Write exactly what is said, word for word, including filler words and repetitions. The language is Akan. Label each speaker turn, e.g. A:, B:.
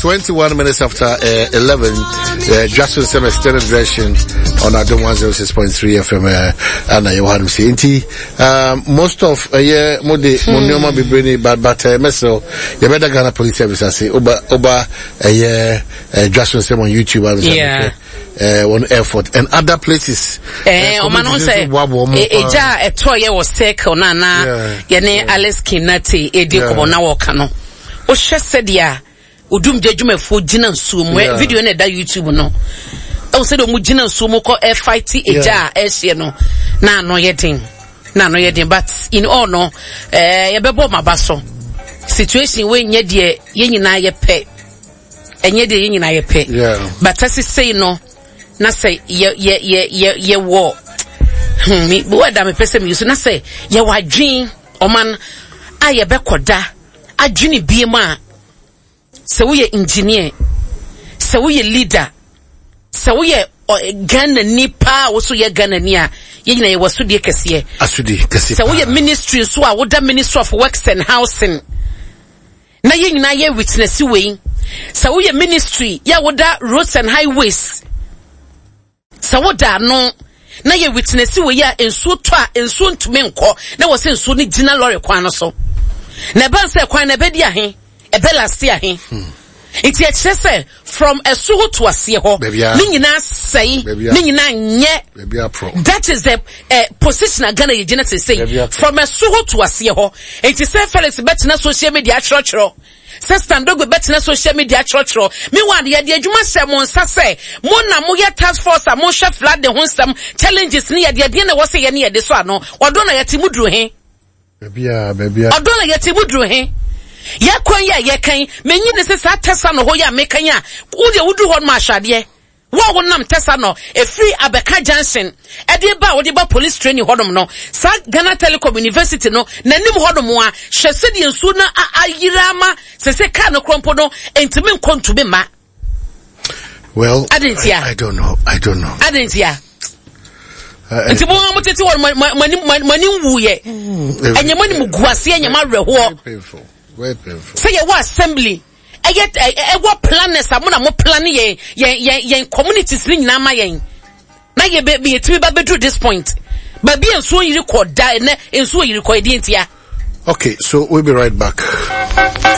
A: twenty-one minutes after uh, eleven, uh, Justin Sem extended version on Adom one oh six point three F M, uh, and I want to say, um, most of a uh, year, more the Monoma be bringing bad, but uh, so you better Ghana Police Service, I say, Oba, Oba, a year, uh, Justin Sem on YouTube, I was
B: yeah.
A: Uh, on airport and other places.
B: Eh, o manon say, eja etoye was sick on nana, yene Alice Kinati, edi kubona wakano. O she said ya, udum jejume fo jina nsumu, video ne da YouTube no. O said o mu jina nsumu ko e fight eja e she no. Na no yedin. Na no yedin, but in all no, eh, yebebo mabaso. Situation we nye de ye nyina ye pe. Enye de ye nyina ye pe. But as say no, na say ye ye ye ye ye wo hmm me wo da me pese me use na say ye wadwin oman aye bekoda adwini bie ma se wo ye engineer se wo ye leader se wo ye Ghana nipa wo so ye Ghana ni a ye nyina ye wasudie kese
A: asudi kese
B: se wo ye ministry so a wo da Ministry of Works and Housing na ye nyina ye witness we se wo ye ministry ya wo da Roads and Highways. Sawoda no na ye witness we ya ensu to a ensu ntumi nko na wo se ensu ni gina lorry kwan no so na ban se kwan na bedi ahe e belasti ahe iti e kire se from esu to asie ho ni nyina sei ni nyina nye that is the uh, position Ghana ye gina say from esu to asie ho iti se Felix bet na social media church Sister Ndogwe bet na social media church me wan ye de adwuma se mo nsa se mo na mo ye task force mo hwe flood the honsam challenges ni ye de de na wo se ye ne ye de so ano odo na ye timudru he
A: bebia bebia
B: odo na ye timudru he ye kwan ye ye kan menyi ne se sa tesa no ho ya mekan a wo de wudu ho ma hwade wo wo nam tesa no e free Abeka Junction e de ba wo de ba police training hodom no sa Ghana Telecom University no nanim hodom a hwese de nsu na ayirama se se ka no krompo no entimi nkontu be ma.
A: Well, I,
B: I
A: don't know. I don't know.
B: Adentia. Nti mo mo tete wo mani mani wuye. Anya mani muguase anya ma reho.
A: Painful. Very painful.
B: Say your assembly. I get a what planners are more plan ye ye communities ring na ma yen. Na ye be be three baby to this point. But be and so you record die and so you record the.
A: Okay, so we'll be right back.